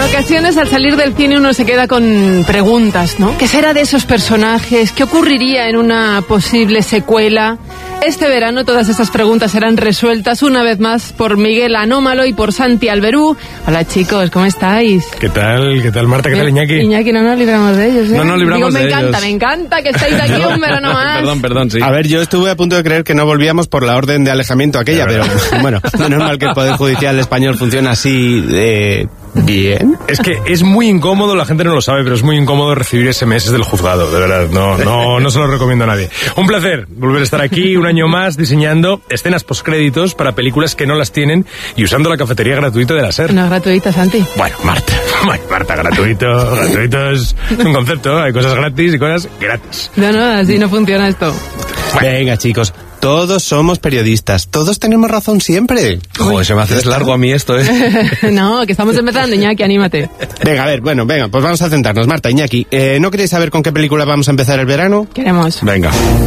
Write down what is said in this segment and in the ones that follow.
ocasiones al salir del cine uno se queda con preguntas, ¿no? ¿Qué será de esos personajes? ¿Qué ocurriría en una posible secuela? Este verano todas estas preguntas serán resueltas una vez más por Miguel Anómalo y por Santi Alberú. Hola chicos, ¿cómo estáis? ¿Qué tal Marta? ¿Qué tal Iñaki? Iñaki, no nos libramos de ellos, ¿eh? No nos libramos de ellos. Me encanta que estáis aquí un verano más. Perdón, sí. A ver, yo estuve a punto de creer que no volvíamos por la orden de alejamiento aquella, pero bueno, menos mal que el Poder Judicial español funciona así de... bien. Es que es muy incómodo, la gente no lo sabe, pero es muy incómodo recibir SMS del juzgado, de verdad, no se lo recomiendo a nadie. Un placer volver a estar aquí un año más diseñando escenas postcréditos para películas que no las tienen y usando la cafetería gratuita de la SER. No es gratuita, Santi. Bueno, Marta, gratuito es un concepto, hay cosas gratis y cosas gratis. No, así no funciona esto. Bueno. Venga, chicos. Todos somos periodistas, todos tenemos razón siempre. Joder, se me hace largo a mí esto, ¿eh? No, que estamos empezando, Iñaki, anímate. Venga, a ver, venga, pues vamos a centrarnos. Marta, Iñaki, ¿no queréis saber con qué película vamos a empezar el verano? Queremos. Venga.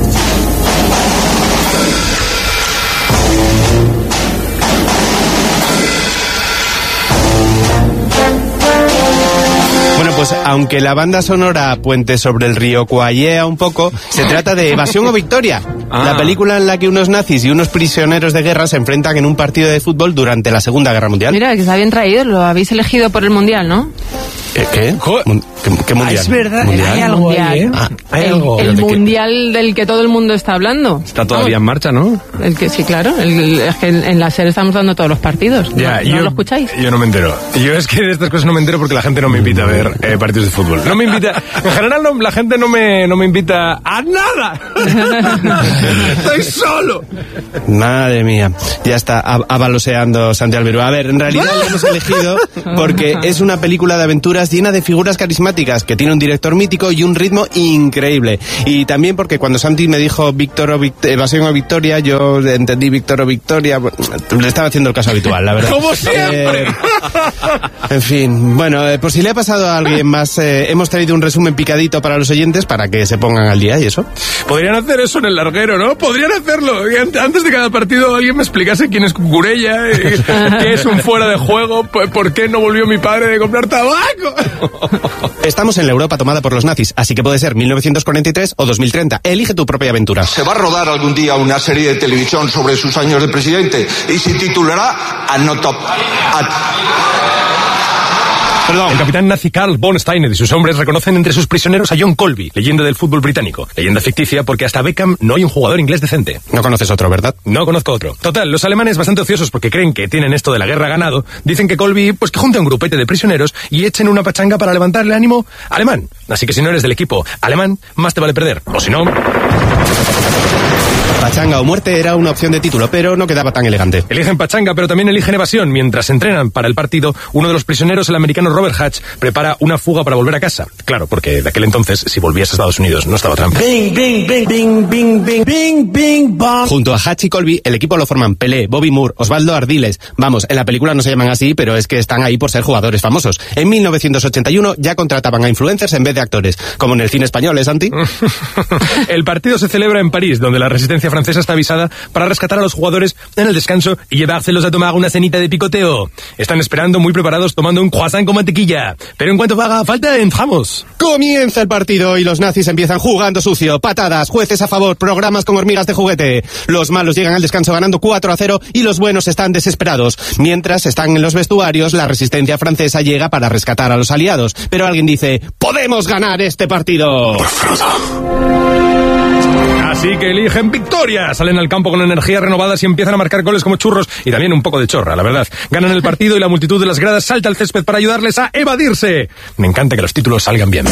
Pues aunque la banda sonora Puente sobre el río cuallea un poco, se trata de Evasión o Victoria, la película en la que unos nazis y unos prisioneros de guerra se enfrentan en un partido de fútbol durante la Segunda Guerra Mundial. Mira, que está bien traído, lo habéis elegido por el Mundial, ¿no? ¿Qué? ¿Qué mundial? Es verdad, hay algo Mundial. ahí, ¿eh? Hay algo. El mundial del que todo el mundo está hablando. Está todavía en marcha, ¿no? El que sí, claro. Es que en la SER estamos dando todos los partidos. Ya, ¿No lo escucháis? Yo no me entero. Yo es que de estas cosas no me entero porque la gente no me invita a ver partidos de fútbol. No me invita. En general la gente no me invita a nada. Estoy solo. Madre mía. Ya está avaloseando Santi Alberú. A ver, en realidad lo hemos elegido porque es una película de aventuras llena de figuras carismáticas, que tiene un director mítico y un ritmo increíble. Y también porque cuando Santi me dijo Evasión o Victoria, yo entendí Víctor o Victoria. Le estaba haciendo el caso habitual, la verdad. ¡Como siempre! En fin, bueno, por si le ha pasado a alguien más, hemos traído un resumen picadito para los oyentes para que se pongan al día y eso. Podrían hacer eso en el larguero, ¿no? Podrían hacerlo. Antes de cada partido alguien me explicase quién es Cucurella, qué es un fuera de juego, por qué no volvió mi padre de comprar tabaco. Estamos en la Europa tomada por los nazis, así que puede ser 1943 o 2030. Elige tu propia aventura. Se va a rodar algún día una serie de televisión sobre sus años de presidente y se titulará Perdón. El capitán nazi Karl von Steiner y sus hombres reconocen entre sus prisioneros a John Colby, leyenda del fútbol británico. Leyenda ficticia porque hasta Beckham no hay un jugador inglés decente. No conoces otro, ¿verdad? No conozco otro. Total, los alemanes, bastante ociosos porque creen que tienen esto de la guerra ganado, dicen que Colby, pues que junte un grupete de prisioneros y echen una pachanga para levantarle ánimo alemán. Así que si no eres del equipo alemán, más te vale perder. O si no... Pachanga o muerte era una opción de título, pero no quedaba tan elegante. Eligen pachanga, pero también eligen evasión. Mientras entrenan para el partido, uno de los prisioneros, el americano Robert Hatch, prepara una fuga para volver a casa. Claro, porque de aquel entonces, si volvías a Estados Unidos, no estaba Trump. Bing, bing, bing, bing, bing, bing, bing, bing, bong. Junto a Hatch y Colby, el equipo lo forman Pelé, Bobby Moore, Osvaldo Ardiles. Vamos, en la película no se llaman así, pero es que están ahí por ser jugadores famosos. En 1981 ya contrataban a influencers en vez de actores, como en el cine español, ¿eh, Santi? El partido se celebra en París, donde la resistencia francesa está avisada para rescatar a los jugadores en el descanso y llevárselos a tomar una cenita de picoteo. Están esperando muy preparados tomando un croissant con mantequilla. Pero en cuanto haga falta, entramos. Comienza el partido y los nazis empiezan jugando sucio. Patadas, jueces a favor, programas con hormigas de juguete. Los malos llegan al descanso ganando 4-0 y los buenos están desesperados. Mientras están en los vestuarios, la resistencia francesa llega para rescatar a los aliados. Pero alguien dice, ¡podemos ganar este partido! Así que eligen victoria, salen al campo con energías renovadas y empiezan a marcar goles como churros y también un poco de chorra, la verdad. Ganan el partido y la multitud de las gradas salta al césped para ayudarles a evadirse. Me encanta que los títulos salgan bien.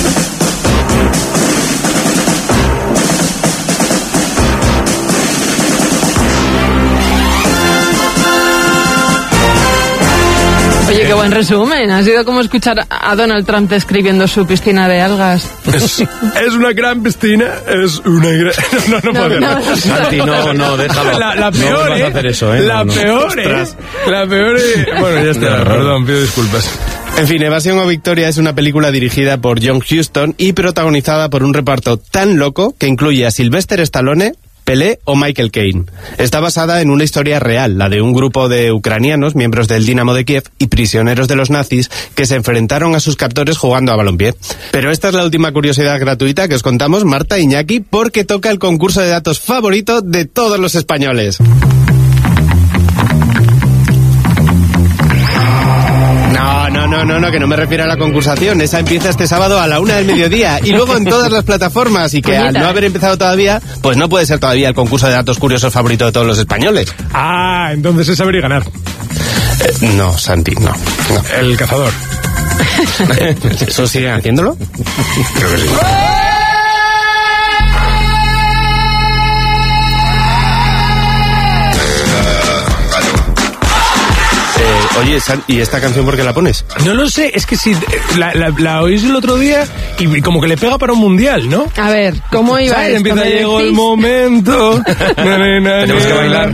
Oye, qué buen resumen. Ha sido como escuchar a Donald Trump describiendo su piscina de algas. Es una gran piscina, es una gran... No puedo. Santi, no, déjalo. La peor, no vas a hacer eso, ¿eh? La peor, Bueno, ya está, perdón, pido disculpas. En fin, Evasión o Victoria es una película dirigida por John Huston y protagonizada por un reparto tan loco que incluye a Sylvester Stallone, Pelé o Michael Caine. Está basada en una historia real, la de un grupo de ucranianos, miembros del Dinamo de Kiev y prisioneros de los nazis, que se enfrentaron a sus captores jugando a balompié. Pero esta es la última curiosidad gratuita que os contamos, Marta, Iñaki, porque toca el concurso de datos favorito de todos los españoles. No, que no me refiero a la concursación. Esa empieza este sábado a la 1 del mediodía y luego en todas las plataformas, y que al no haber empezado todavía, pues no puede ser todavía el concurso de datos curiosos favorito de todos los españoles. Ah, entonces es saber y ganar. No, Santi, no. El cazador. ¿Eso siguen haciéndolo? Creo que sí. Oye, ¿y esta canción por qué la pones? No lo sé, es que si la oís el otro día y como que le pega para un mundial, ¿no? A ver, ¿cómo iba ¿sabes? esto? Empieza, llegó el momento. Tenemos que bailar.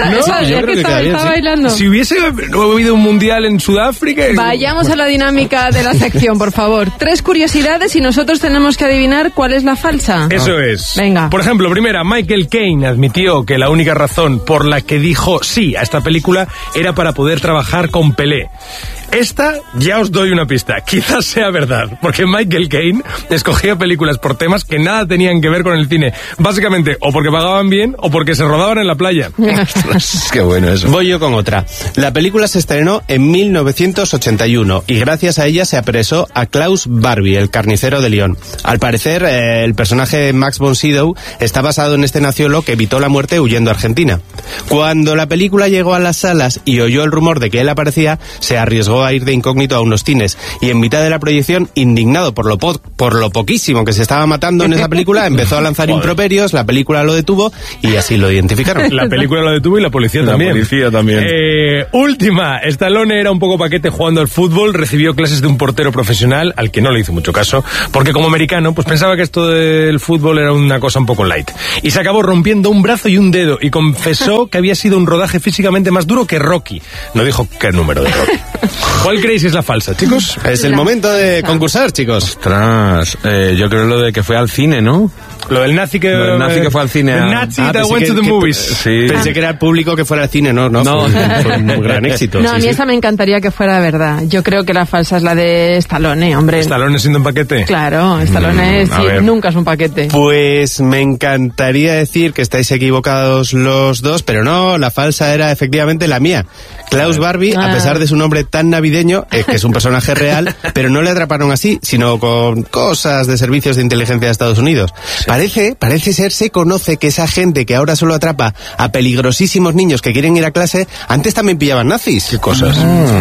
Está bailando. Si hubiese habido un mundial en Sudáfrica... Vayamos a la dinámica de la sección, por favor. 3 curiosidades y nosotros tenemos que adivinar cuál es la falsa. Eso es. Venga. Por ejemplo, primera, Michael Caine admitió que la única razón por la que dijo sí a esta película era para poder trabajar con Pelé. Esta, ya os doy una pista, quizás sea verdad, porque Michael Caine escogía películas por temas que nada tenían que ver con el cine. Básicamente, o porque pagaban bien, o porque se rodaban en la playa. Qué bueno eso. Voy yo con otra. La película se estrenó en 1981 y gracias a ella se apresó a Klaus Barbie, el carnicero de Lyon. Al parecer, el personaje Max von Sydow está basado en este naciólogo que evitó la muerte huyendo a Argentina. Cuando la película llegó a las salas y oyó el rumor de que él aparecía, se arriesgó a ir de incógnito a unos cines y en mitad de la proyección, indignado por lo poquísimo que se estaba matando en esa película, empezó a lanzar improperios, la película lo detuvo y así lo identificaron. La película lo detuvo y la policía también. La policía también. Última, Stallone era un poco paquete jugando al fútbol, recibió clases de un portero profesional al que no le hizo mucho caso, porque como americano pues pensaba que esto del fútbol era una cosa un poco light. Y se acabó rompiendo un brazo y un dedo y confesó que había sido un rodaje físicamente más duro que Rocky. No dijo qué número de Rocky. ¿Cuál creéis que es la falsa, chicos? Es el momento de concursar, chicos. Ostras, yo creo lo de que fue al cine, ¿no? Lo del nazi que fue al cine. El nazi that went to the movies. Sí. Pensé que era el público que fuera al cine, no. Fue un gran éxito. No, a mí esa me encantaría que fuera verdad. Yo creo que la falsa es la de Stallone, hombre. ¿Stallone siendo un paquete? Claro, Stallone nunca es un paquete. Pues me encantaría decir que estáis equivocados los dos, pero no, la falsa era efectivamente la mía. Klaus Barbie, a pesar de su nombre tan navideño, que es un personaje real, pero no le atraparon así, sino con cosas de servicios de inteligencia de Estados Unidos. Sí. Parece ser, se conoce que esa gente que ahora solo atrapa a peligrosísimos niños que quieren ir a clase, antes también pillaban nazis. ¿Qué cosas?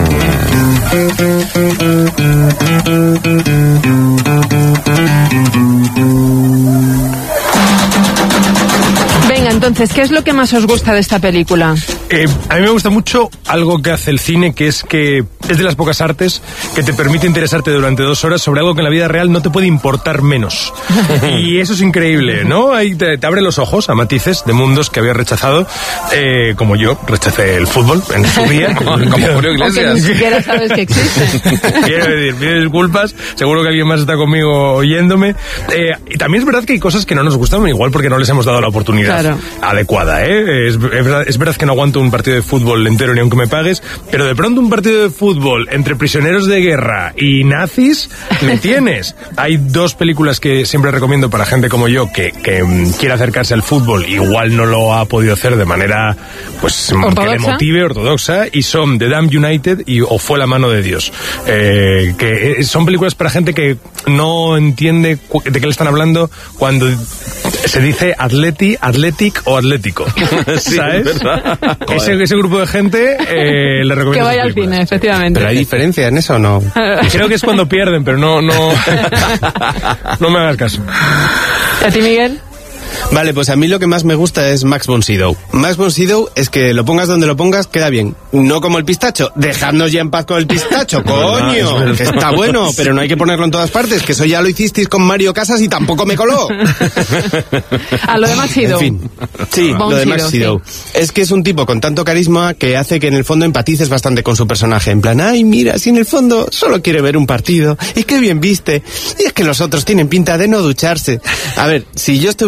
Venga, entonces, ¿qué es lo que más os gusta de esta película? A mí me gusta mucho algo que hace el cine, que es de las pocas artes que te permite interesarte durante 2 horas sobre algo que en la vida real no te puede importar menos. Y eso es increíble, ¿no? Ahí te abre los ojos a matices de mundos que había rechazado, como yo rechacé el fútbol en su día. como Julio Iglesias. Porque ni siquiera sabes que existe. Quiero decir, pido disculpas, seguro que alguien más está conmigo oyéndome. Y también es verdad que hay cosas que no nos gustan, igual porque no les hemos dado la oportunidad adecuada, ¿eh? Es verdad que no aguanto un partido de fútbol entero ni aunque me pagues, pero de pronto un partido de fútbol entre prisioneros de guerra y nazis, me tienes. Hay 2 películas que siempre recomiendo para gente como yo que quiere acercarse al fútbol, igual no lo ha podido hacer de manera pues que le motive, ortodoxa, y son The Damned United o Fue la mano de Dios, que son películas para gente que no entiende de qué le están hablando cuando se dice athletic o atlético. Sí, ¿sabes? Ese grupo de gente le recomiendo que vaya al cine, efectivamente. ¿Pero hay diferencia en eso o no? Creo que es cuando pierden, pero no no me hagas caso. ¿A ti, Miguel? Vale, pues a mí lo que más me gusta es Max von Sydow. Max von Sydow es que lo pongas donde lo pongas, queda bien. No como el pistacho. Dejadnos ya en paz con el pistacho, coño. Que está bueno, pero no hay que ponerlo en todas partes, que eso ya lo hicisteis con Mario Casas y tampoco me coló. A lo de Max Sydow. En fin, sí, lo de Max Sydow. Sí. Es que es un tipo con tanto carisma que hace que en el fondo empatices bastante con su personaje. En plan, ay, mira, si en el fondo solo quiere ver un partido. Y qué bien viste. Y es que los otros tienen pinta de no ducharse. A ver, si yo estuviera en un campo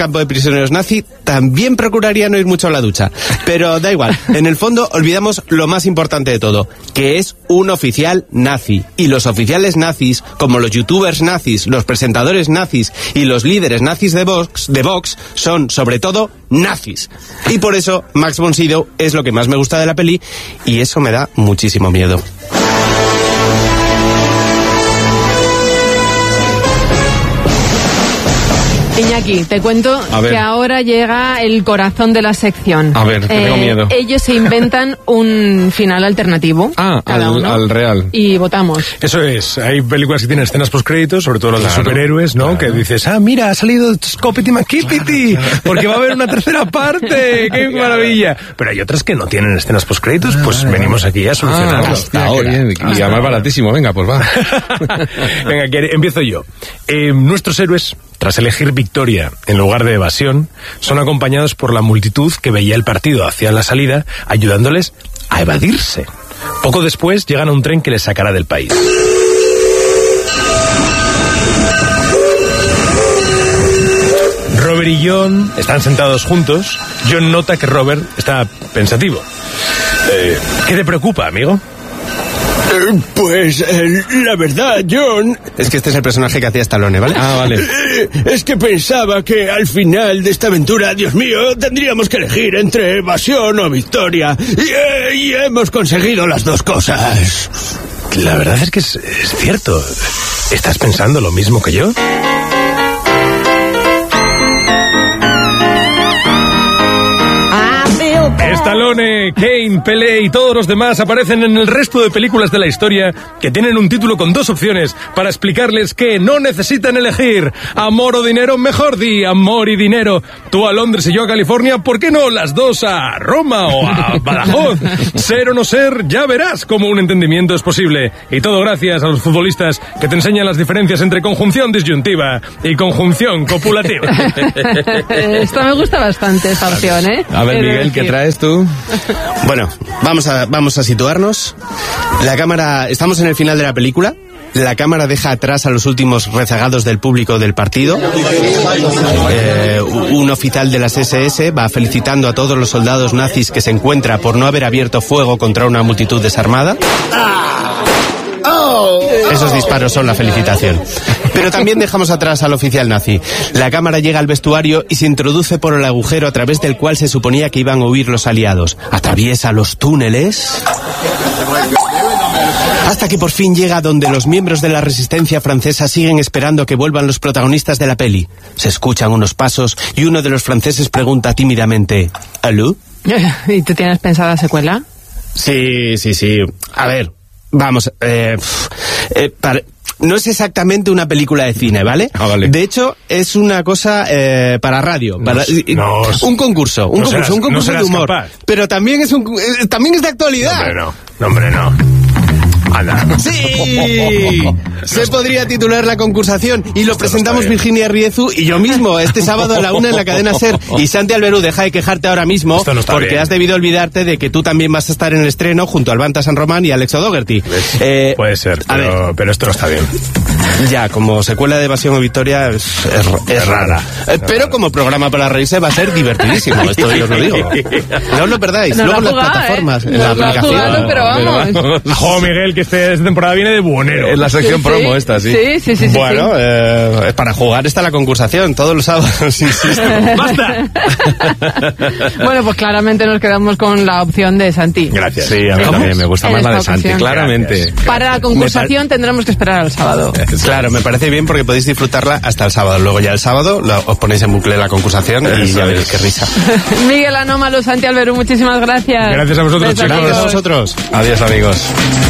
campo de prisioneros nazi, también procuraría no ir mucho a la ducha. Pero da igual, en el fondo olvidamos lo más importante de todo, que es un oficial nazi. Y los oficiales nazis, como los youtubers nazis, los presentadores nazis y los líderes nazis de Vox, son sobre todo nazis. Y por eso Max von Sydow es lo que más me gusta de la peli, y eso me da muchísimo miedo. Iñaki, te cuento que ahora llega el corazón de la sección. A ver, que tengo miedo. Ellos se inventan un final alternativo. Al real. Y votamos. Eso es, hay películas que tienen escenas postcréditos, sobre todo las de superhéroes, ¿no? Claro. Que dices, mira, ha salido Scopity McKippity, porque va a haber una tercera parte, ¡qué maravilla! Pero hay otras que no tienen escenas postcréditos, pues venimos aquí a solucionarlo. Hasta ahora. Y además baratísimo, venga, pues va. Venga, empiezo yo. Nuestros héroes, tras elegir victoria en lugar de evasión, son acompañados por la multitud que veía el partido hacia la salida, ayudándoles a evadirse. Poco después llegan a un tren que les sacará del país. Robert y John están sentados juntos. John nota que Robert está pensativo. ¿Qué te preocupa, amigo? Pues, la verdad, John... Es que este es el personaje que hacía Stallone, ¿vale? Vale. Es que pensaba que al final de esta aventura, Dios mío, tendríamos que elegir entre evasión o victoria. Y hemos conseguido las dos cosas. La verdad es que es cierto. ¿Estás pensando lo mismo que yo? Stallone, Kane, Pelé y todos los demás aparecen en el resto de películas de la historia que tienen un título con dos opciones para explicarles que no necesitan elegir amor o dinero, mejor di amor y dinero. Tú a Londres y yo a California, ¿por qué no las dos a Roma o a Badajoz? Ser o no ser, ya verás cómo un entendimiento es posible. Y todo gracias a los futbolistas que te enseñan las diferencias entre conjunción disyuntiva y conjunción copulativa. Esto me gusta bastante, esta opción, ¿eh? A ver, Miguel, ¿qué traes tú? Bueno, vamos a situarnos. La cámara, estamos en el final de la película. La cámara deja atrás a los últimos rezagados del público del partido. Un oficial de las SS va felicitando a todos los soldados nazis que se encuentra por no haber abierto fuego contra una multitud desarmada. Esos disparos son la felicitación. Pero también dejamos atrás al oficial nazi. La cámara llega al vestuario y se introduce por el agujero a través del cual se suponía que iban a huir los aliados. Atraviesa los túneles hasta que por fin llega donde los miembros de la resistencia francesa siguen esperando que vuelvan los protagonistas de la peli. Se escuchan unos pasos y uno de los franceses pregunta tímidamente: ¿Aló? ¿Y tú tienes pensada secuela? Sí. A ver, vamos, no es exactamente una película de cine, ¿vale? Vale. De hecho, es una cosa para radio, un concurso de humor. Capaz. Pero también es también es de actualidad. Hombre, no. Anda. ¡Sí! Se podría titular la concursación y lo presentamos Virginia Riezu y yo mismo este sábado a la 1 en la cadena SER. Y Santi Alberú, deja de quejarte ahora mismo porque has debido olvidarte de que tú también vas a estar en el estreno junto al Banta San Román y Alex O'Dougherty. Puede ser, pero esto no está bien. Ya, como secuela de Evasión o Victoria es rara. Pero como programa para reírse va a ser divertidísimo, esto yo os lo digo. No os lo perdáis, no luego en las plataformas, en la aplicación. Jugado, pero vamos. Jo, Miguel, que esta temporada viene de buonero. Es la sección promo esta, sí. Sí. Bueno, es para jugar está la concursación, todos los sábados, insisto. ¡Basta! Bueno, pues claramente nos quedamos con la opción de Santi. Gracias. Sí, a mí también me gusta más la de Santi, claramente. Gracias. Para la concursación tendremos que esperar al sábado. Claro, me parece bien porque podéis disfrutarla hasta el sábado. Luego ya el sábado os ponéis en bucle la concursación y ya veréis qué risa. Miguel Anómalo, Santi Alberú, muchísimas gracias. Gracias a vosotros, chicos. Gracias a vosotros. Adiós, amigos.